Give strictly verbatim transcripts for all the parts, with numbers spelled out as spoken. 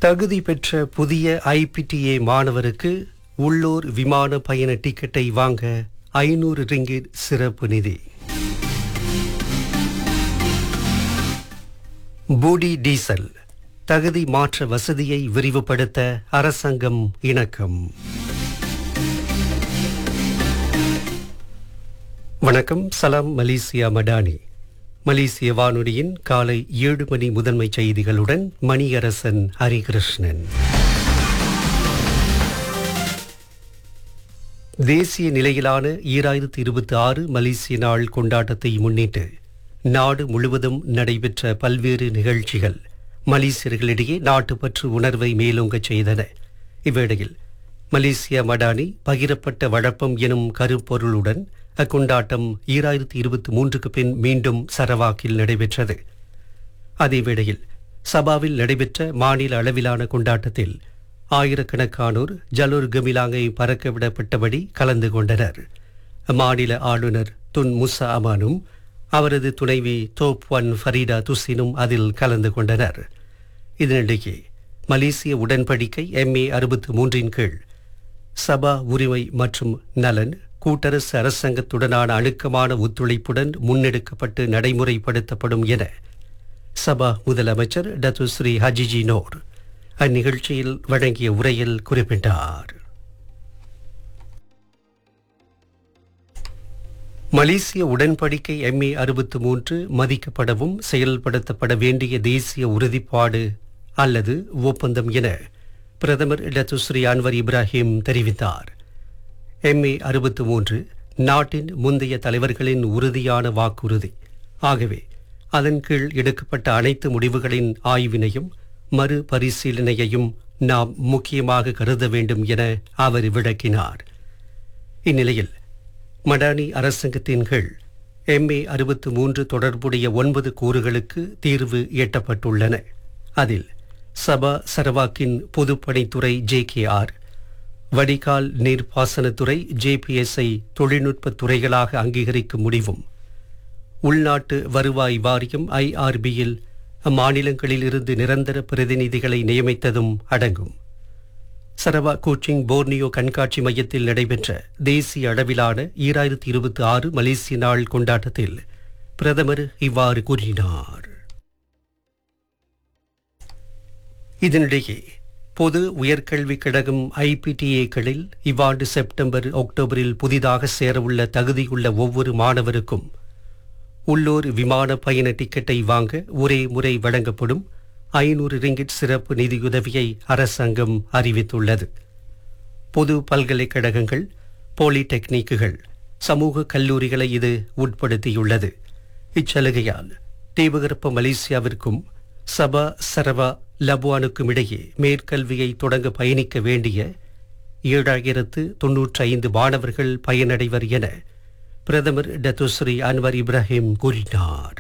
தகுதி பெற்ற புதிய ஐபிடிஏ மாணவருக்கு உள்ளூர் விமான பயண டிக்கெட்டை வாங்க ஐநூறு ரிங்கிட் சிறப்பு நிதி. பூடி டீசல் தகுதி மாற்ற வசதியை விரிவுபடுத்த அரசாங்கம் இணக்கம். வணக்கம். சலாம் மலேசியா மடானி. மலேசிய வானொலியின் காலை ஏழு மணி முதன்மை செய்திகளுடன் மணியரசன் ஹரிகிருஷ்ணன். தேசிய நிலையிலான ஈராயிரத்து இருபத்தி ஆறு மலேசிய நாள் கொண்டாட்டத்தை முன்னிட்டு நாடு முழுவதும் நடைபெற்ற பல்வேறு நிகழ்ச்சிகள் மலேசியர்களிடையே நாட்டுப்பற்று உணர்வை மேலோங்கச் செய்தன. இவ்வேளையில் மலேசியா மடானி பகிரப்பட்ட வழப்பம் எனும் கருப்பொருளுடன் அக்கொண்டாட்டம் ஈராயிரத்து இருபத்தி மூன்றுக்கு பின் மீண்டும் சரவாக்கில் நடைபெற்றது. அதேவேளையில் சபாவில் நடைபெற்ற மாநில அளவிலான கொண்டாட்டத்தில் ஆயிரக்கணக்கானோர் ஜலூர் கமிலாங்கை பறக்கவிடப்பட்டபடி கலந்து கொண்டனர். மாநில ஆளுநர் துன் முசா அமானும் அவரது துணைவி தோப் ஒன் ஃபரீடா துசினும் அதில் கலந்து கொண்டனர். இதனிடையே மலேசிய உடன்படிக்கை எம்ஏ அறுபத்து மூன்றின் கீழ் சபா உரிமை மற்றும் நலன் கூட்டரசு அரசாங்கத்துடனான அணுக்கமான ஒத்துழைப்புடன் முன்னெடுக்கப்பட்டு நடைமுறைப்படுத்தப்படும் என சபா முதலமைச்சர் டத்து ஸ்ரீ ஹஜிஜி நோர் அந்நிகழ்ச்சியில் வழங்கிய உரையில் குறிப்பிட்டார். மலேசிய உடன்படிக்கை எம்ஏ அறுபத்து மூன்று மதிக்கப்படவும் செயல்படுத்தப்பட வேண்டிய தேசிய உறுதிப்பாடு அல்லது ஒப்பந்தம் என பிரதமர் டத்து ஸ்ரீ அன்வர் இப்ராஹிம் தெரிவித்தார். எம்ஏ அறுபத்து மூன்று நாட்டின் முந்தைய தலைவர்களின் உறுதியான வாக்குறுதி. ஆகவே அதன் கீழ் எடுக்கப்பட்ட அனைத்து முடிவுகளின் ஆய்வினையும் மறுபரிசீலனையையும் நாம் முக்கியமாக கருத வேண்டும் என அவர் விளக்கினார். இந்நிலையில் மடானி அரசாங்கத்தின் கீழ் எம்ஏ அறுபத்து மூன்று தொடர்புடைய ஒன்பது கூறுகளுக்கு தீர்வு எட்டப்பட்டுள்ளன. அதில் சபா சரவாக்கின் பொதுப்பணித்துறை ஜே கே ஆர், வடிகால் நீர்ப்பாசனத்துறை ஜேபிஎஸ்ஐ தொழில்நுட்ப துறைகளாக அங்கீகரிக்கும் முடிவும், உள்நாட்டு வருவாய் வாரியம் ஐஆர்பியில் அம்மாநிலங்களில் இருந்து நிரந்தர பிரதிநிதிகளை நியமித்ததும் அடங்கும். சரவா கோச்சிங் போர்னியோ கண்காட்சி மையத்தில் நடைபெற்ற தேசிய அளவிலான ஈராயிரத்து இருபத்தி ஆறு மலேசிய நாள் கொண்டாட்டத்தில் பிரதமர் இவ்வாறு கூறினார். இதனிடையே பொது உயர்கல்விக் கழகம் ஐபிடிஏக்களில் இவ்வாண்டு செப்டம்பர் அக்டோபரில் புதிதாக சேரவுள்ள தகுதியுள்ள ஒவ்வொரு மாணவருக்கும் உள்ளூர் விமான பயண டிக்கெட்டை வாங்க ஒரே முறை வழங்கப்படும் ஐநூறு ரிங்கிட் சிறப்பு நிதியுதவியை அரசாங்கம் அறிவித்துள்ளது. பொது பல்கலைக்கழகங்கள், பாலிடெக்னிக்குகள், சமூக கல்லூரிகளை இது உட்படுத்தியுள்ளது. இச்சலுகையால் தீபகற்ப மலேசியாவிற்கும் சபா சரவா லபுவானுக்கும் இடையே மேற்கல்வியை தொடங்க பயணிக்க வேண்டிய ஏழாயிரத்து தொன்னூற்றி ஐந்து மாணவர்கள் பயனடைவர் என பிரதமர் டத்து ஸ்ரீ அன்வர் இப்ராஹிம் கூறினார்.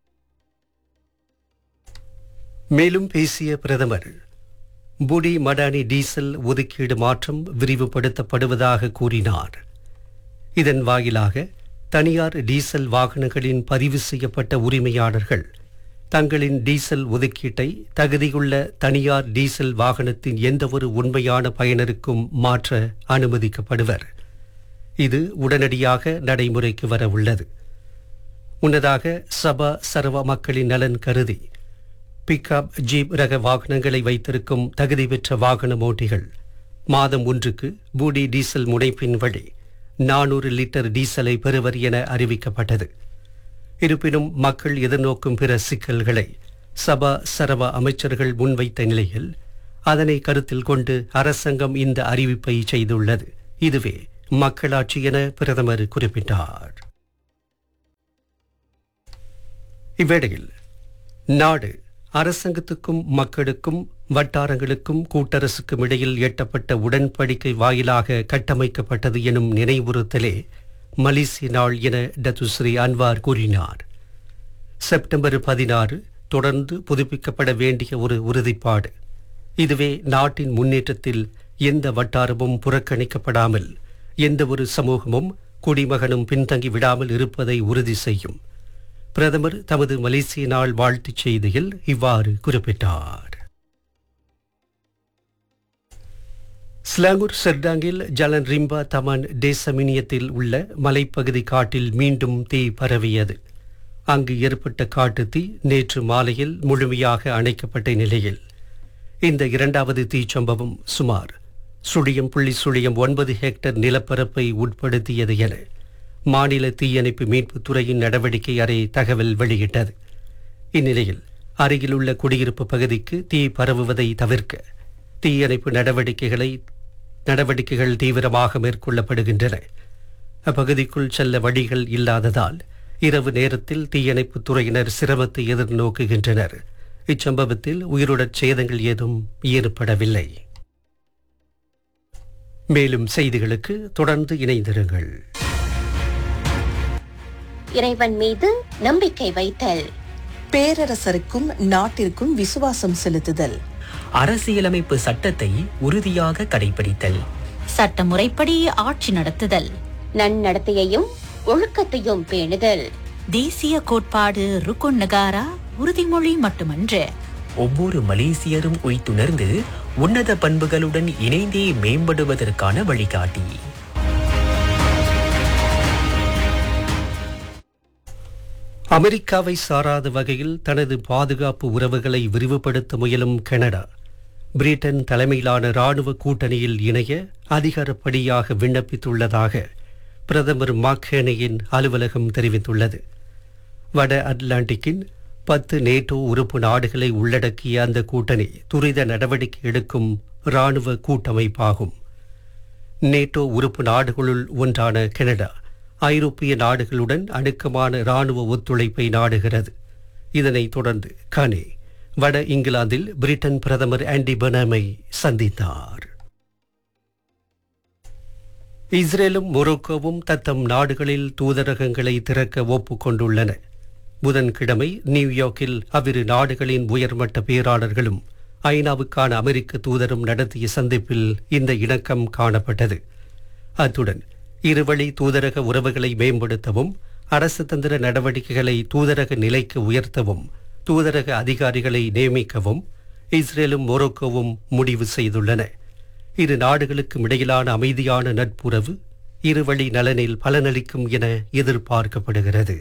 மேலும் பேசிய பிரதமர் பூடி மடானி டீசல் ஒதுக்கீடு மாற்றம் விரிவுபடுத்தப்படுவதாக கூறினார். இதன் வாயிலாக தனியார் டீசல் வாகனங்களின் பதிவு செய்யப்பட்ட உரிமையாளர்கள் தங்களின் டீசல் ஒதுக்கீட்டை தகுதியுள்ள தனியார் டீசல் வாகனத்தின் எந்தவொரு உண்மையான பயனருக்கும் மாற்ற அனுமதிக்கப்படுவர். இது உடனடியாக நடைமுறைக்கு வர உள்ளது. முன்னதாக சபா சரவா மக்களின் நலன் கருதி பிக்அப் ஜீப் ரக வாகனங்களை வைத்திருக்கும் தகுதி பெற்ற வாகன ஓட்டிகள் மாதம் ஒன்றுக்கு பூடி டீசல் முனைப்பின் வழி நானூறு லிட்டர் டீசலை பெறுவர் என அறிவிக்கப்பட்டது. இருப்பினும் மக்கள் எதிர்நோக்கும் பிற சிக்கல்களை சபா சரவா அமைச்சர்கள் முன்வைத்த நிலையில் அதனை கருத்தில் கொண்டு அரசாங்கம் இந்த அறிவிப்பை செய்துள்ளது. இதுவே மக்களாட்சி என பிரதமர் குறிப்பிட்டார். இவ்வேளையில் நாடு அரசாங்கத்துக்கும் மக்களுக்கும் வட்டாரங்களுக்கும் கூட்டரசுக்கும் இடையில் எட்டப்பட்ட உடன்படிக்கை வாயிலாக கட்டமைக்கப்பட்டது எனும் நினைவுறுத்தலே மலேசிய நாள் என டத்து ஸ்ரீ அன்வார் கூறினார். செப்டம்பர் பதினாறு தொடர்ந்து புதுப்பிக்கப்பட வேண்டிய ஒரு உறுதிப்பாடு. இதுவே நாட்டின் முன்னேற்றத்தில் எந்த வட்டாரமும் புறக்கணிக்கப்படாமல் எந்த ஒரு சமூகமும் குடிமகனும் பின்தங்கி விடாமல் இருப்பதை உறுதி செய்யும். பிரதமர் தமது மலேசிய நாள் வாழ்த்துச் செய்தியில் இவ்வாறு குறிப்பிட்டார். ஸ்லாங்கூர் செர்டாங்கில் ஜலன் ரிம்பா தமான் டேசமினியத்தில் உள்ள மலைப்பகுதி காட்டில் மீண்டும் தீ பரவியது. அங்கு ஏற்பட்ட காட்டுத் தீ நேற்று மாலையில் முழுமையாக அணைக்கப்பட்ட நிலையில் இந்த இரண்டாவது தீச்சம்பவம் சுமார் சுழியம் புள்ளி சுழியம் ஒன்பது ஹெக்டர் நிலப்பரப்பை உட்படுத்தியது என மாநில தீயணைப்பு மீட்புத் துறையின் நடவடிக்கை அறை தகவல் வெளியிட்டது. இந்நிலையில் அருகிலுள்ள குடியிருப்பு பகுதிக்கு தீ பரவுவதை தவிர்க்க தீயணைப்பு நடவடிக்கைகளை நடவடிக்கைகள் தீவிரமாக மேற்கொள்ளப்படுகின்றன. அப்பகுதிக்குள் செல்ல வழிகள் இல்லாததால் இரவு நேரத்தில் தீயணைப்புத் துறையினர் சிரமத்தை எதிர்நோக்குகின்றனர். இச்சம்பவத்தில் உயிருடற் சேதங்கள் ஏதும் ஏற்படவில்லை. மேலும் செய்திகளுக்கு தொடர்ந்து இணைந்திருங்கள். இறைவன் மீது நம்பிக்கை வைத்தல், பேரரசருக்கும் நாட்டிற்கும் விசுவாசம் செலுத்துதல், அரசியலமைப்பு சட்டத்தை உறுதியாக கடைபிடித்தல், சட்டமுறைப்படி ஆட்சி நடத்துதல், நன்னடத்தையையும் ஒழுக்கத்தையும் பேணுதல், தேசிய கோட்பாடு ருக்குன் நகாரா உறுதிமொழி மட்டுமன்று, ஒவ்வொரு மலேசியரும் உய்த்துணர்ந்து உன்னத பண்புகளுடன் இணைந்தே மேம்படுவதற்கான வழிகாட்டி. அமெரிக்காவை சாராத வகையில் தனது பாதுகாப்பு உறவுகளை விரிவுபடுத்த முயலும் கனடா பிரிட்டன் தலைமையிலான இராணுவ கூட்டணியில் இணைய அதிகாரப்படியாக விண்ணப்பித்துள்ளதாக பிரதமர் மாக்கேனியின் அலுவலகம் தெரிவித்துள்ளது. வட அட்லாண்டிக்கின் பத்து நேட்டோ உறுப்பு நாடுகளை உள்ளடக்கிய அந்த கூட்டணி துரித நடவடிக்கை எடுக்கும் இராணுவ கூட்டமைப்பாகும். நேட்டோ உறுப்பு நாடுகளுள் ஒன்றான கனடா ஐரோப்பிய நாடுகளுடன் அணுக்கமான இராணுவ ஒத்துழைப்பை நாடுகிறது. இதனைத் தொடர்ந்து கனே வட இங்கிலாந்தில் பிரிட்டன் பிரதமர் ஆண்டி பெர்னாமை சந்தித்தார். இஸ்ரேலும் மொரோக்கோவும் தத்தம் நாடுகளில் தூதரகங்களை திறக்க ஒப்புக்கொண்டுள்ளன. புதன்கிழமை நியூயார்க்கில் அவ்விரு நாடுகளின் உயர்மட்ட பேராளர்களும் ஐநாவுக்கான அமெரிக்க தூதரும் நடத்திய சந்திப்பில் இந்த இணக்கம் காணப்பட்டது. அத்துடன் இருவழி தூதரக உறவுகளை மேம்படுத்தவும் அரசு தந்திர நடவடிக்கைகளை தூதரக நிலைக்கு உயர்த்தவும் தூதரக அதிகாரிகளை நியமிக்கவும் இஸ்ரேலும் மொரோக்கோவும் முடிவு செய்துள்ளன. இரு நாடுகளுக்கும் இடையிலான அமைதியான நட்புறவு இருவழி நலனில் பலனளிக்கும் என எதிர்பார்க்கப்படுகிறது.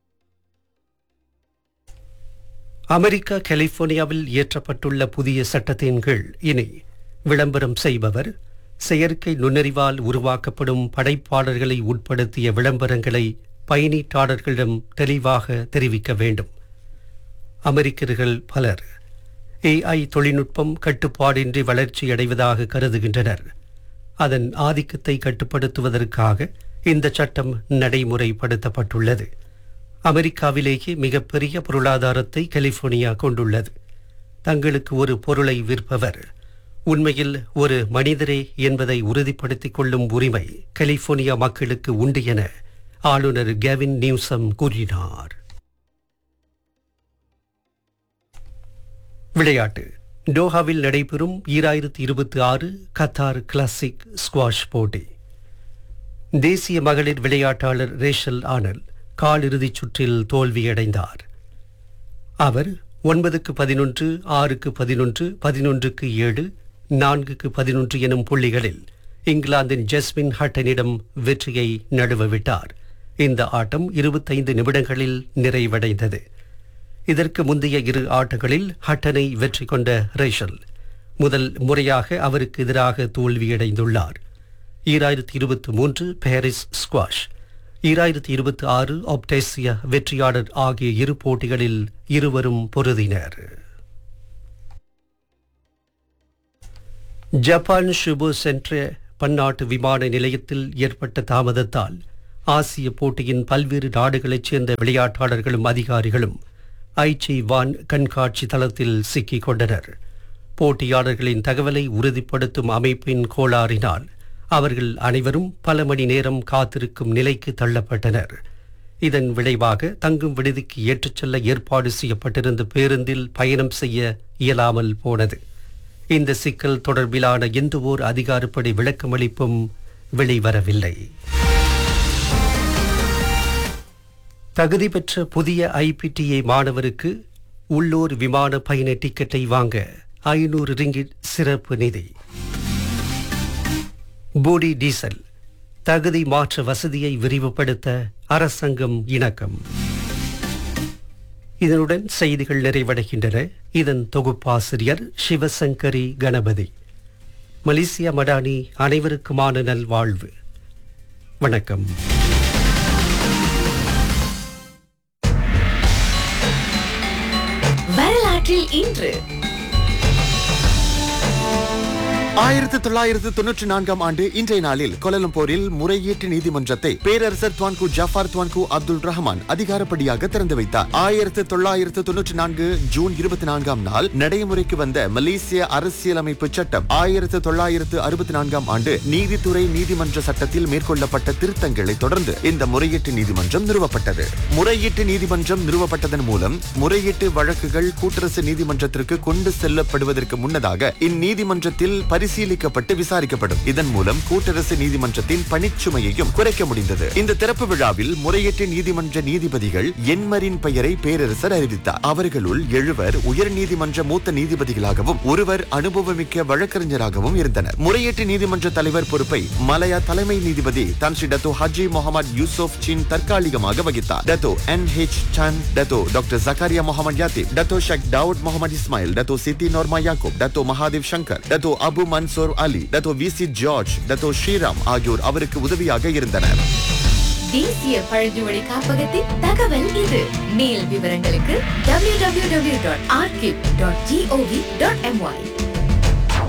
அமெரிக்கா கலிபோர்னியாவில் இயற்றப்பட்டுள்ள புதிய சட்டத்தின் கீழ் இனி விளம்பரம் செய்பவர் செயற்கை நுண்ணறிவால் உருவாக்கப்படும் படைப்பாளர்களை உட்படுத்திய விளம்பரங்களை பயனீட்டாளர்களிடம் தெளிவாக தெரிவிக்க வேண்டும். அமெரிக்கர்கள் பலர் ஏஐ தொழில்நுட்பம் கட்டுப்பாடின்றி வளர்ச்சியடைவதாக கருதுகின்றனர். அதன் ஆதிக்கத்தை கட்டுப்படுத்துவதற்காக இந்த சட்டம் நடைமுறைப்படுத்தப்பட்டுள்ளது. அமெரிக்காவிலேயே மிகப்பெரிய பொருளாதாரத்தை கலிபோர்னியா கொண்டுள்ளது. தங்களுக்கு ஒரு பொருளை விற்பவர் உண்மையில் ஒரு மனிதரே என்பதை உறுதிப்படுத்திக் கொள்ளும் உரிமை கலிபோர்னியா மக்களுக்கு உண்டு என ஆளுநர் கெவின் நியூசம் கூறினார். விளையாட்டு. டோஹாவில் நடைபெறும் ஈராயிரத்தி இருபத்தி ஆறு கத்தார் கிளாசிக் ஸ்குவாஷ் போட்டி. தேசிய மகளிர் விளையாட்டாளர் ரேஷல் ஆனல் காலிறுதிச் சுற்றில் தோல்வியடைந்தார். அவர் ஒன்பதுக்கு பதினொன்று, ஆறுக்கு பதினொன்று, பதினொன்றுக்கு ஏழு, நான்குக்கு பதினொன்று எனும் புள்ளிகளில் இங்கிலாந்தின் ஜஸ்மின் ஹட்டனிடம் வெற்றியை நழுவவிட்டார். இந்த ஆட்டம் இருபத்தைந்து நிமிடங்களில் நிறைவடைந்தது. இதற்கு முந்தைய இரு ஆட்டங்களில் ஹட்டனை வெற்றி கொண்ட ரேஷல் முதல் முறையாக அவருக்கு எதிராக தோல்வியடைந்துள்ளார். ஈராயிரத்தி இருபத்தி மூன்று பாரிஸ் ஸ்குவாஷ், ஈராயிரத்தி இருபத்தி ஆறு ஆப்டேசியா வெற்றியாளர் ஆகிய இரு போட்டிகளில் இருவரும் பொருதினர். ஜப்பான் ஷுபோ சென்ற பன்னாட்டு விமான நிலையத்தில் ஏற்பட்ட தாமதத்தால் ஆசிய போட்டியின் பல்வேறு நாடுகளைச் சேர்ந்த விளையாட்டாளர்களும் அதிகாரிகளும் ஐச்சி வான் கண்காட்சி தளத்தில் சிக்கிக் கொண்டனர். போட்டியாளர்களின் தகவலை உறுதிப்படுத்தும் அமைப்பின் கோளாறினால் அவர்கள் அனைவரும் பல மணி நேரம் காத்திருக்கும் நிலைக்கு தள்ளப்பட்டனர். இதன் விளைவாக தங்கும் விடுதிக்கு ஏற்றுச் செல்ல ஏற்பாடு செய்யப்பட்டிருந்த பேருந்தில் பயணம் செய்ய இயலாமல் போனது. இந்த சிக்கல் தொடர்பிலான எந்தவோர் அதிகாரப்படி விளக்கமளிப்பும் வெளிவரவில்லை. தகுதி பெற்ற புதிய ஐபிடிஏ மாணவருக்கு உள்ளூர் விமான பயண டிக்கெட்டை வாங்க ஐநூறு ரிங்கிட் சிறப்பு நிதி. போடி டீசல் தகுதி மாற்ற வசதியை விரிவுபடுத்த அரசாங்கம் இணக்கம். இதனுடன் செய்திகள் நிறைவடைகின்றன. இதன் தொகுப்பாசிரியர் சிவசங்கரி கணபதி. மலேசியா மடானி அனைவருக்குமான நல்வாழ்வு. வணக்கம். வரலாற்றில் இன்று ஆயிரத்தி தொள்ளாயிரத்து தொன்னூற்றி நான்காம் ஆண்டு இன்றைய நாளில் கோலாலம்பூரில் முறையீட்டு நீதிமன்றத்தை பேரரசர் துவான்கு ஜஃபார் துவான்கு அப்துல் ரஹ்மான் அதிகாரப்படியாக திறந்து வைத்தார். ஆயிரத்தி தொள்ளாயிரத்து தொன்னூற்றி நான்கு ஜூன் இருபத்தி நான்காம் நாள் நடைமுறைக்கு வந்த மலேசிய அரசியலமைப்பு சட்டம் ஆயிரத்தி தொள்ளாயிரத்து அறுபத்தி நான்காம் ஆண்டு நீதித்துறை நீதிமன்ற சட்டத்தில் மேற்கொள்ளப்பட்ட திருத்தங்களை தொடர்ந்து இந்த முறையீட்டு நீதிமன்றம் நிறுவப்பட்டது. முறையீட்டு நீதிமன்றம் நிறுவப்பட்டதன் மூலம் முறையீட்டு வழக்குகள் கூட்டரசு நீதிமன்றத்திற்கு கொண்டு செல்லப்படுவதற்கு முன்னதாக இந்நீதிமன்றத்தில் பரிசீலிக்கப்பட்டு விசாரிக்கப்படும். இதன் மூலம் கூட்டரசு நீதிமன்றத்தின் பணிச்சுமையையும் குறைக்க முடிந்தது. இந்த திறப்பு விழாவில் முறையீட்டு நீதிமன்ற நீதிபதிகள் எண்மரின் பெயரை பேரரசர் அறிவித்தார். அவர்களுள் எழுவர் உயர் நீதிமன்ற மூத்த நீதிபதிகளாகவும் ஒருவர் அனுபவமிக்க வழக்கறிஞராகவும் இருந்தனர். முறையீட்டு நீதிமன்ற தலைவர் பொறுப்பை மலையா தலைமை நீதிபதி தான் ஸ்ரீ டத்தோ ஹஜி முகமது யூசுப் சின் தற்காலிகமாக வகித்தார். டத்தோ என் H San, Dato doctor Zakaria Mohammed யாத்திப், Dato ஷேக் தாவூத் முகமது இஸ்மாயில், டத்தோ சித்தி நோர்மா யாக்கூப், Dato Mahadev Shankar, Dato Abu Mansoor Ali, Dato விசி ஜார்ஜ், டத்தோ ஸ்ரீராம் ஆகியோர் அவருக்கு உதவியாக இருந்தனர். தேசிய பழங்குடி காப்பகத்தின் தகவல் இது. மேல் விவரங்களுக்கு W W W dot archive dot gov dot MY.